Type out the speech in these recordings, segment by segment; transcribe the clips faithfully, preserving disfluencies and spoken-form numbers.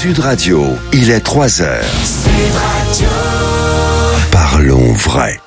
Sud Radio, il est trois heures. Sud Radio. Parlons vrai.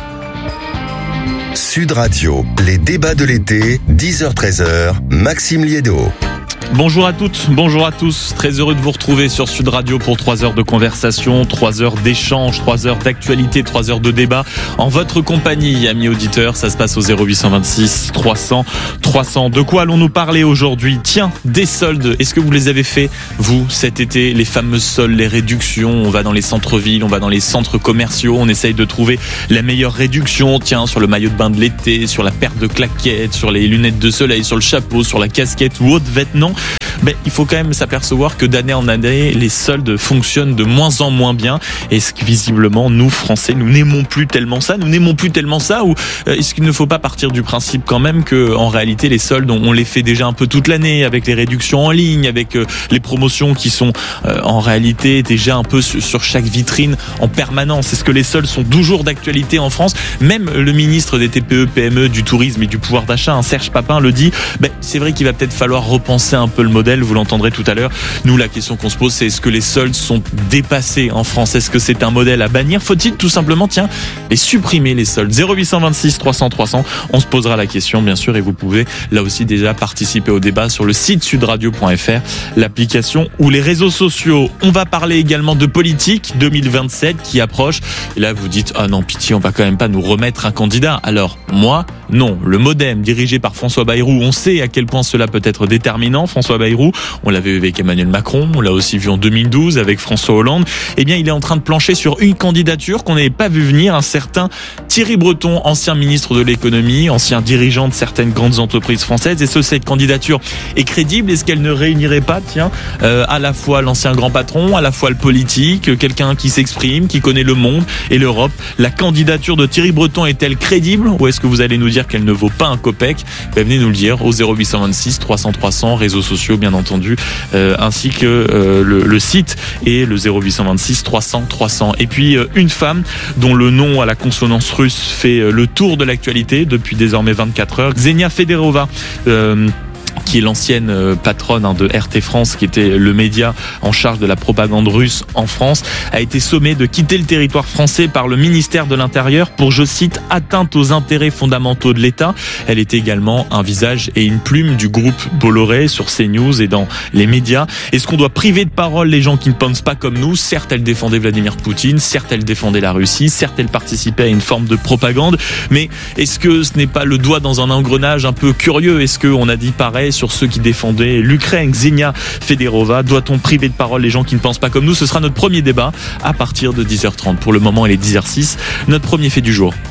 Sud Radio, les débats de l'été, dix heures treize heures, Maxime Liédo. Bonjour à toutes, bonjour à tous. Très heureux de vous retrouver sur Sud Radio pour trois heures de conversation, trois heures d'échange, trois heures d'actualité, trois heures de débat. En votre compagnie, amis auditeurs, ça se passe au zéro huit cent vingt-six trois cents trois cents. De quoi allons-nous parler aujourd'hui? Tiens, des soldes. Est-ce que vous les avez fait, vous, cet été? Les fameuses soldes, les réductions. On va dans les centres-villes, on va dans les centres commerciaux, on essaye de trouver la meilleure réduction. Tiens, sur le maillot de bain de l'été, sur la paire de claquettes, sur les lunettes de soleil, sur le chapeau, sur la casquette ou autre vêtement. Ben, il faut quand même s'apercevoir que d'année en année, les soldes fonctionnent de moins en moins bien. Est-ce que visiblement, nous, Français, nous n'aimons plus tellement ça? Nous n'aimons plus tellement ça? Ou est-ce qu'il ne faut pas partir du principe quand même que, en réalité, les soldes, on les fait déjà un peu toute l'année, avec les réductions en ligne, avec les promotions qui sont euh, en réalité déjà un peu sur chaque vitrine en permanence? Est-ce que les soldes sont toujours d'actualité en France? Même le ministre des T P E P M E, du tourisme et du pouvoir d'achat, hein, Serge Papin, le dit. Ben, c'est vrai qu'il va peut-être falloir repenser un peu le modèle. Vous l'entendrez tout à l'heure. Nous, la question qu'on se pose, c'est est-ce que les soldes sont dépassés en France? Est-ce que c'est un modèle à bannir? Faut-il tout simplement, tiens, les supprimer, les soldes? zéro huit cent vingt-six trois cents trois cents. On se posera la question, bien sûr, et vous pouvez là aussi déjà participer au débat sur le site sudradio point f r, l'application ou les réseaux sociaux. On va parler également de politique deux mille vingt-sept qui approche. Et là, vous dites, ah non, pitié, on va quand même pas nous remettre un candidat. Alors, moi, non. Le MoDem, dirigé par François Bayrou, on sait à quel point cela peut être déterminant. François Bayrou, on l'avait vu avec Emmanuel Macron, on l'a aussi vu en deux mille douze avec François Hollande. Eh bien, il est en train de plancher sur une candidature qu'on n'avait pas vu venir, un certain Thierry Breton, ancien ministre de l'économie, ancien dirigeant de certaines grandes entreprises françaises. Est-ce que cette candidature est crédible? Est-ce qu'elle ne réunirait pas, tiens, euh, à la fois l'ancien grand patron, à la fois le politique, quelqu'un qui s'exprime, qui connaît le monde et l'Europe? La candidature de Thierry Breton est-elle crédible, ou est-ce que vous allez nous dire qu'elle ne vaut pas un copec? Ben, venez nous le dire au zéro huit cent vingt-six trois cents trois cents, réseaux sociaux bien entendu, euh, ainsi que euh, le, le site et le zéro huit cent vingt-six trois cents trois cents. Et puis euh, une femme dont le nom à la consonance russe fait euh, le tour de l'actualité depuis désormais vingt-quatre heures, Ksenia Federova, euh, qui est l'ancienne patronne de R T France, qui était le média en charge de la propagande russe en France, a été sommée de quitter le territoire français par le ministère de l'Intérieur pour, je cite, atteinte aux intérêts fondamentaux de l'État. Elle était également un visage et une plume du groupe Bolloré sur CNews et dans les médias. Est-ce qu'on doit priver de parole les gens qui ne pensent pas comme nous? Certes, elle défendait Vladimir Poutine, certes, elle défendait la Russie, certes, elle participait à une forme de propagande, mais est-ce que ce n'est pas le doigt dans un engrenage un peu curieux? Est-ce qu'on a dit pareil sur ceux qui défendaient l'Ukraine? Ksenia Federova, doit-on priver de parole les gens qui ne pensent pas comme nous? Ce sera notre premier débat à partir de dix heures trente. Pour le moment, il est dix heures six. Notre premier fait du jour.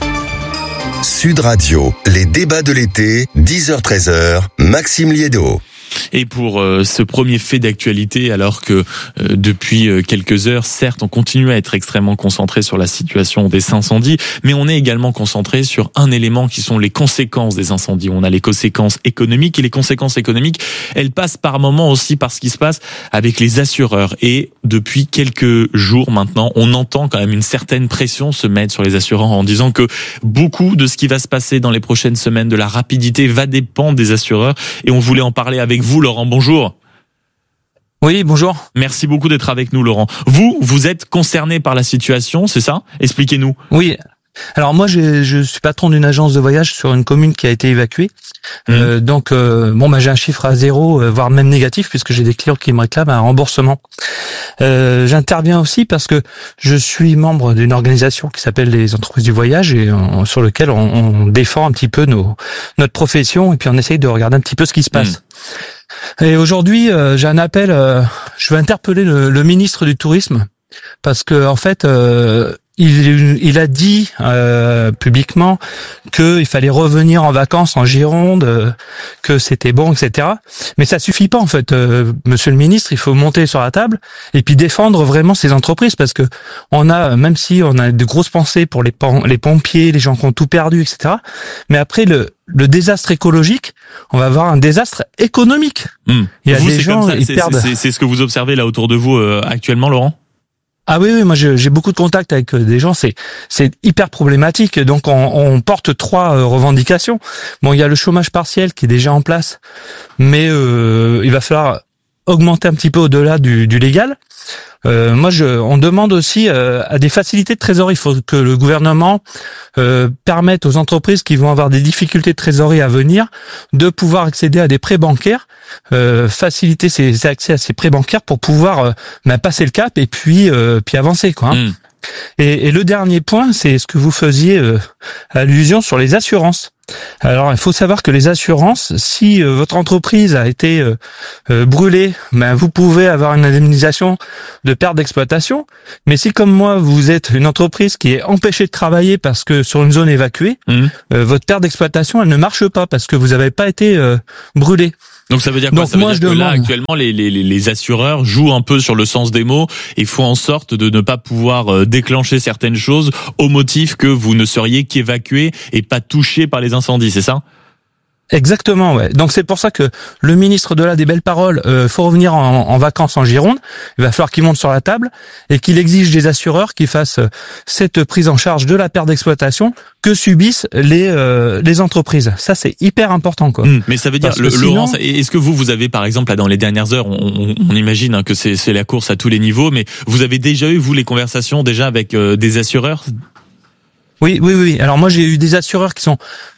Sud Radio, les débats de l'été, dix heures treize heures, Maxime Liédo. Et pour euh, ce premier fait d'actualité, alors que euh, depuis euh, quelques heures, certes, on continue à être extrêmement concentré sur la situation des incendies, mais on est également concentré sur un élément qui sont les conséquences des incendies. On a les conséquences économiques, et les conséquences économiques, elles passent par moments aussi par ce qui se passe avec les assureurs. Et depuis quelques jours maintenant, on entend quand même une certaine pression se mettre sur les assureurs en disant que beaucoup de ce qui va se passer dans les prochaines semaines, de la rapidité, va dépendre des assureurs. Et on voulait en parler avec vous, Laurent. Bonjour. Oui, bonjour. Merci beaucoup d'être avec nous, Laurent. Vous, vous êtes concerné par la situation, c'est ça? Expliquez-nous. Oui. Alors moi, je, je suis patron d'une agence de voyage sur une commune qui a été évacuée. Mmh. Euh, donc, euh, bon, bah, j'ai un chiffre à zéro, euh, voire même négatif, puisque j'ai des clients qui me réclament un remboursement. Euh, j'interviens aussi parce que je suis membre d'une organisation qui s'appelle les entreprises du voyage et on, sur lequel on, on défend un petit peu nos, notre profession et puis on essaye de regarder un petit peu ce qui se passe. Mmh. Et aujourd'hui, euh, j'ai un appel. Euh, je vais interpeller le, le ministre du Tourisme parce que en fait. Euh, Il, il a dit euh, publiquement qu'il fallait revenir en vacances en Gironde, euh, que c'était bon, et cetera. Mais ça suffit pas en fait, euh, Monsieur le Ministre. Il faut monter sur la table et puis défendre vraiment ces entreprises parce que on a, même si on a de grosses pensées pour les, les pompiers, les gens qui ont tout perdu, et cetera. Mais après le le désastre écologique, on va avoir un désastre économique. Mmh. Il y a vous, des gens ça, ils c'est, perdent. C'est, c'est ce que vous observez là autour de vous euh, actuellement, Laurent? Ah oui, oui, moi j'ai beaucoup de contacts avec des gens, c'est c'est hyper problématique. Donc on, on porte trois euh, revendications. Bon, il y a le chômage partiel qui est déjà en place, mais euh, il va falloir augmenter un petit peu au-delà du, du légal. Euh, moi, je, on demande aussi euh, à des facilités de trésorerie. Il faut que le gouvernement euh, permette aux entreprises qui vont avoir des difficultés de trésorerie à venir de pouvoir accéder à des prêts bancaires, euh, faciliter ces accès à ces prêts bancaires pour pouvoir euh, bah, passer le cap et puis euh, puis avancer, quoi. Hein. Mmh. Et, et le dernier point, c'est ce que vous faisiez euh, allusion sur les assurances. Alors, il faut savoir que les assurances, si euh, votre entreprise a été euh, euh, brûlée, ben vous pouvez avoir une indemnisation de perte d'exploitation. Mais si, comme moi, vous êtes une entreprise qui est empêchée de travailler parce que sur une zone évacuée, mmh. euh, votre perte d'exploitation, elle ne marche pas parce que vous n'avez pas été euh, brûlé. Donc ça veut dire quoi? Donc, ça veut moi, dire que demande... là, actuellement, les, les, les assureurs jouent un peu sur le sens des mots et font en sorte de ne pas pouvoir déclencher certaines choses au motif que vous ne seriez qu'évacué et pas touché par les incendies, c'est ça? Exactement, ouais. Donc c'est pour ça que le ministre de là des belles paroles, euh, faut revenir en, en vacances en Gironde. Il va falloir qu'il monte sur la table et qu'il exige des assureurs qui fassent cette prise en charge de la perte d'exploitation que subissent les euh, les entreprises. Ça c'est hyper important, quoi. Mmh, mais ça veut dire, le, sinon... Laurent, est-ce que vous vous avez par exemple là dans les dernières heures, on, on, on imagine hein, que c'est c'est la course à tous les niveaux, mais vous avez déjà eu vous les conversations déjà avec euh, des assureurs? Oui, oui, oui. Alors moi j'ai eu des assureurs qui sont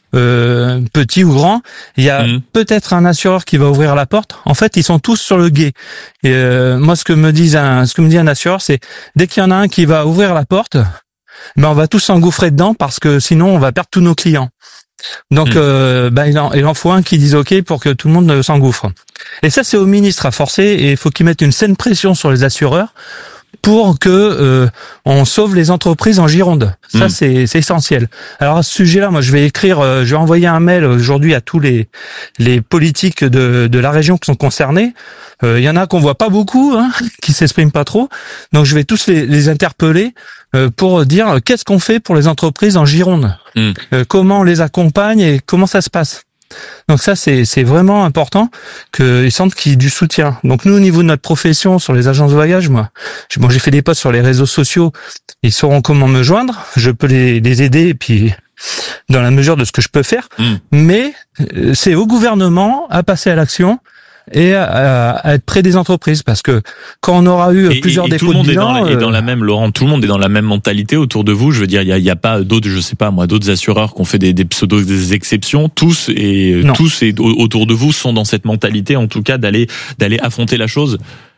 Euh, petit ou grand, il y a mmh. peut-être un assureur qui va ouvrir la porte. En fait, ils sont tous sur le guet. Et euh, moi, ce que me dit un, ce que me dit un assureur, c'est dès qu'il y en a un qui va ouvrir la porte, ben on va tous s'engouffrer dedans parce que sinon on va perdre tous nos clients. Donc, mmh. euh, ben il en, il en faut un qui dise OK pour que tout le monde s'engouffre. Et ça, c'est au ministre à forcer et il faut qu'il mette une saine pression sur les assureurs pour que euh, on sauve les entreprises en Gironde. Ça, mmh. c'est, c'est essentiel. Alors à ce sujet-là, moi, je vais écrire, euh, je vais envoyer un mail aujourd'hui à tous les les politiques de de la région qui sont concernés. Il euh, y en a qu'on voit pas beaucoup, hein, qui s'expriment pas trop. Donc je vais tous les, les interpeller euh, pour dire euh, qu'est-ce qu'on fait pour les entreprises en Gironde, mmh. euh, comment on les accompagne et comment ça se passe. Donc ça, c'est c'est vraiment important qu'ils sentent qu'il y ait du soutien. Donc nous, au niveau de notre profession, sur les agences de voyage, moi, bon, j'ai fait des posts sur les réseaux sociaux. Ils sauront comment me joindre. Je peux les, les aider et puis dans la mesure de ce que je peux faire. Mmh. Mais c'est au gouvernement à passer à l'action et à, à être près des entreprises, parce que quand on aura eu et, plusieurs et, et défauts de bilan, tout le monde est dans, euh... dans la même, Laurent, tout le monde est dans la même mentalité autour de vous. Je veux dire, il y a, il y a pas d'autres, je sais pas moi, d'autres assureurs qui ont fait des, des pseudo des exceptions. Tous et non. tous et autour de vous sont dans cette mentalité, en tout cas, d'aller d'aller affronter la chose.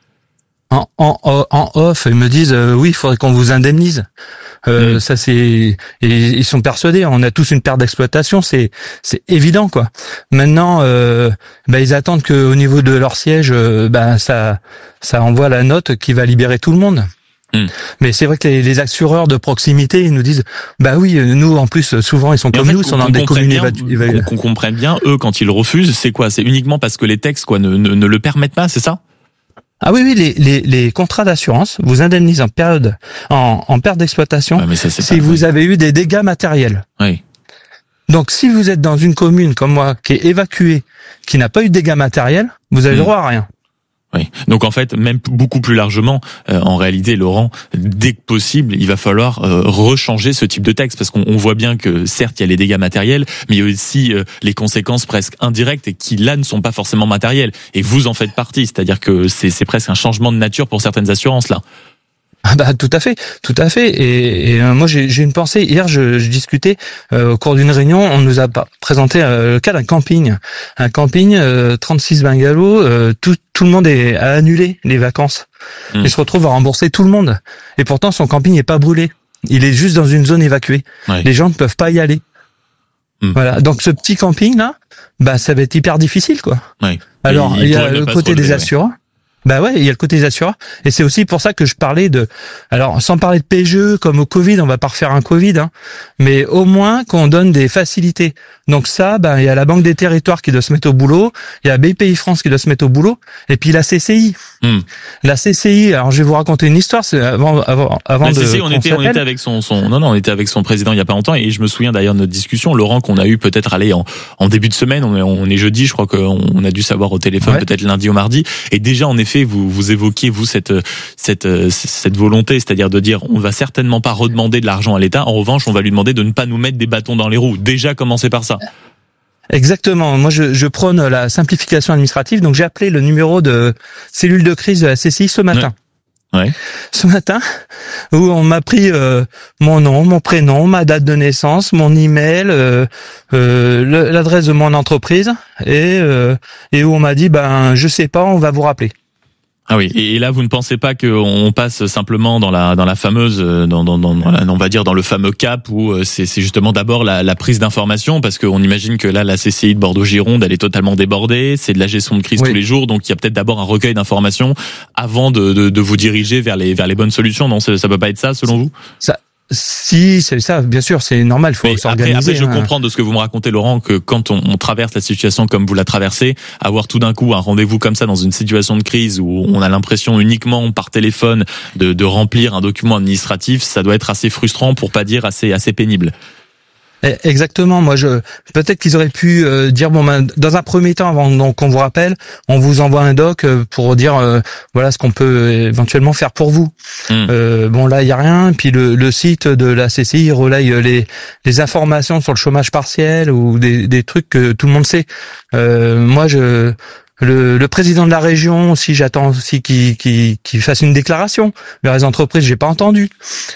En, en, en off, ils me disent euh, oui, il faudrait qu'on vous indemnise. Euh, mmh. Ça c'est, et ils sont persuadés. On a tous une perte d'exploitation, c'est c'est évident, quoi. Maintenant, euh, bah, ils attendent que au niveau de leur siège, euh, bah ça ça envoie la note qui va libérer tout le monde. Mmh. Mais c'est vrai que les, les assureurs de proximité, ils nous disent, bah oui, nous en plus souvent ils sont comme en fait, nous, ils sont dans des communes évacuées. Qu'on comprenne bien, eux quand ils refusent, c'est quoi? C'est uniquement parce que les textes quoi ne ne, ne le permettent pas, c'est ça? Ah oui, oui, les, les, les contrats d'assurance vous indemnisent en période, en, en perte d'exploitation, ouais, ça, si vous vrai. avez eu des dégâts matériels. Oui. Donc, si vous êtes dans une commune comme moi, qui est évacuée, qui n'a pas eu de dégâts matériels, vous avez mmh. droit à rien. Oui. Donc en fait, même beaucoup plus largement, euh, en réalité, Laurent, dès que possible, il va falloir euh, rechanger ce type de texte, parce qu'on on voit bien que certes il y a les dégâts matériels, mais il y a aussi euh, les conséquences presque indirectes et qui là ne sont pas forcément matérielles. Et vous en faites partie, c'est-à-dire que c'est, c'est presque un changement de nature pour certaines assurances là. Ah bah tout à fait, tout à fait. Et, et euh, moi j'ai, j'ai une pensée. Hier je, je discutais euh, au cours d'une réunion. On nous a présenté euh, le cas d'un camping, un camping euh, trente-six bungalows. Euh, tout tout le monde est a annulé les vacances. Mmh. Il se retrouve à rembourser tout le monde. Et pourtant son camping n'est pas brûlé. Il est juste dans une zone évacuée. Ouais. Les gens ne peuvent pas y aller. Mmh. Voilà. Donc ce petit camping là, bah ça va être hyper difficile, quoi. Ouais. Alors il y a le côté des assureurs. Bah ouais, il y a le côté des assureurs, et c'est aussi pour ça que je parlais de, alors sans parler de P G E comme au Covid, on va pas refaire un Covid, hein, mais au moins qu'on donne des facilités. Donc ça, bah il y a la Banque des Territoires qui doit se mettre au boulot, il y a B P I France qui doit se mettre au boulot, et puis la C C I. Mmh. La C C I, alors je vais vous raconter une histoire, c'est avant avant avant la de. C C I, on était on était avec son son non non on était avec son président il y a pas longtemps, et je me souviens d'ailleurs de notre discussion, Laurent, qu'on a eu peut-être aller en en début de semaine, on est, on est jeudi, je crois qu'on on a dû savoir au téléphone, ouais. peut-être lundi ou mardi, et déjà en effet vous vous évoquiez vous cette cette cette volonté, c'est-à-dire de dire on va certainement pas redemander de l'argent à l'État, en revanche on va lui demander de ne pas nous mettre des bâtons dans les roues. Déjà commencer par ça. Exactement. Moi, je, je prône la simplification administrative. Donc, j'ai appelé le numéro de cellule de crise de la C C I ce matin. Ouais. Ouais. Ce matin, où on m'a pris euh, mon nom, mon prénom, ma date de naissance, mon email, euh, euh, l'adresse de mon entreprise, et euh, et où on m'a dit, ben, je sais pas, on va vous rappeler. Ah oui, et là vous ne pensez pas qu'on passe simplement dans la dans la fameuse dans dans, dans on va dire dans le fameux cap où c'est c'est justement d'abord la, la prise d'information, parce qu'on imagine que là la C C I de Bordeaux-Gironde elle est totalement débordée, c'est de la gestion de crise oui. tous les jours, donc il y a peut-être d'abord un recueil d'informations avant de, de de vous diriger vers les vers les bonnes solutions. Non, ça, ça peut pas être ça selon vous? Ça Si, c'est ça, bien sûr, c'est normal, il faut mais s'organiser. Après, après, je hein. comprends de ce que vous me racontez, Laurent, que quand on, on traverse la situation comme vous la traversez, avoir tout d'un coup un rendez-vous comme ça dans une situation de crise où on a l'impression uniquement par téléphone de, de remplir un document administratif, ça doit être assez frustrant, pour pas dire assez, assez pénible. Exactement. Moi, je peut-être qu'ils auraient pu euh, dire bon, ben, dans un premier temps, avant donc qu'on vous rappelle, on vous envoie un doc euh, pour dire euh, voilà ce qu'on peut éventuellement faire pour vous. Mmh. Euh, bon, là, il y a rien. Puis le, le site de la C C I relaye les les informations sur le chômage partiel ou des des trucs que tout le monde sait. Euh, moi, je Le, le président de la région aussi, j'attends aussi qu'il qu'il qu'il fasse une déclaration vers les entreprises. J'ai pas entendu.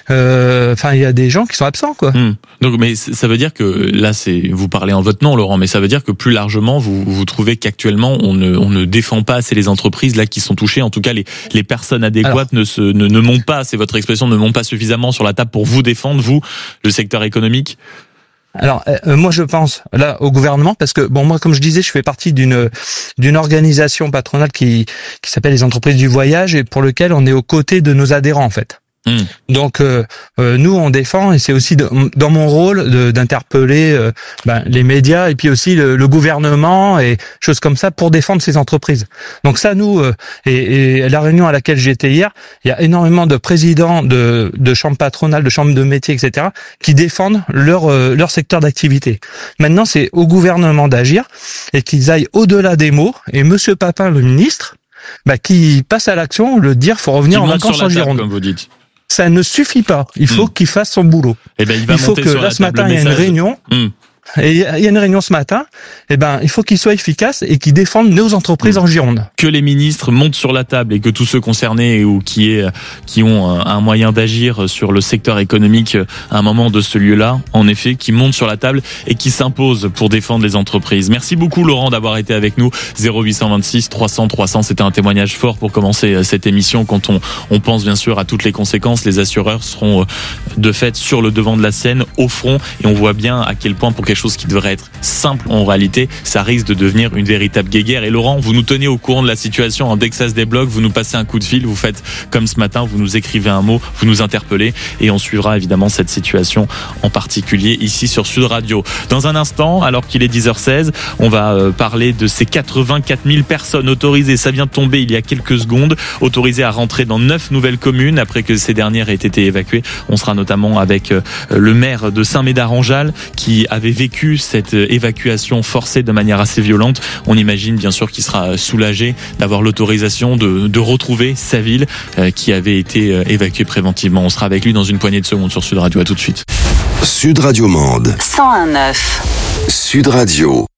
Euh, enfin, il y a des gens qui sont absents, quoi. Mmh. Donc, mais ça veut dire que là, c'est vous parlez en votre nom, Laurent, mais ça veut dire que plus largement, vous vous trouvez qu'actuellement, on ne on ne défend pas assez les entreprises là qui sont touchées. En tout cas, les les personnes adéquates Alors, ne se ne, ne montent pas. C'est votre expression, ne montent pas suffisamment sur la table pour vous défendre, vous, le secteur économique. Alors euh, moi je pense là au gouvernement, parce que bon moi comme je disais je fais partie d'une d'une organisation patronale qui qui s'appelle les entreprises du voyage et pour lequel on est aux côtés de nos adhérents en fait. Mmh. Donc euh, euh, nous on défend et c'est aussi de, dans mon rôle de, d'interpeller euh, ben, les médias et puis aussi le, le gouvernement et choses comme ça pour défendre ces entreprises. Donc ça nous euh, et, et la réunion à laquelle j'étais hier, il y a énormément de présidents de, de chambres patronales, de chambres de métiers, et cetera qui défendent leur euh, leur secteur d'activité. Maintenant c'est au gouvernement d'agir et qu'ils aillent au-delà des mots et Monsieur Papin le ministre bah, qui passe à l'action, le dire faut revenir en vacances en Gironde. Comme vous dites. Ça ne suffit pas. Il faut mmh. qu'il fasse son boulot. Eh ben, il va il faut monter que sur là la ce matin il y a une réunion. Mmh. Et il y a une réunion ce matin, eh ben, il faut qu'ils soient efficaces et qu'ils défendent nos entreprises mmh. en Gironde. Que les ministres montent sur la table et que tous ceux concernés ou qui, est, qui ont un moyen d'agir sur le secteur économique à un moment de ce lieu-là, en effet, qui montent sur la table et qui s'imposent pour défendre les entreprises. Merci beaucoup, Laurent, d'avoir été avec nous. zéro huit cent vingt-six trois cents trois cents, c'était un témoignage fort pour commencer cette émission. Quand on, on pense bien sûr à toutes les conséquences, les assureurs seront de fait sur le devant de la scène, au front, et on voit bien à quel point pour quelque chose qui devrait être simple, en réalité, ça risque de devenir une véritable guéguerre. Et Laurent, vous nous tenez au courant de la situation. Dès que ça se débloque, vous nous passez un coup de fil, vous faites comme ce matin, vous nous écrivez un mot, vous nous interpellez et on suivra évidemment cette situation en particulier ici sur Sud Radio. Dans un instant, alors qu'il est dix heures seize, on va parler de ces quatre-vingt-quatre mille personnes autorisées. Ça vient de tomber il y a quelques secondes, autorisées à rentrer dans neuf nouvelles communes après que ces dernières aient été évacuées. On sera notamment avec le maire de Saint-Médard-en-Jalles qui avait vécu cette évacuation forcée de manière assez violente. On imagine bien sûr qu'il sera soulagé d'avoir l'autorisation de, de retrouver sa ville euh, qui avait été euh, évacuée préventivement. On sera avec lui dans une poignée de secondes sur Sud Radio. À tout de suite. Sud Radio Mende. cent un neuf. Sud Radio.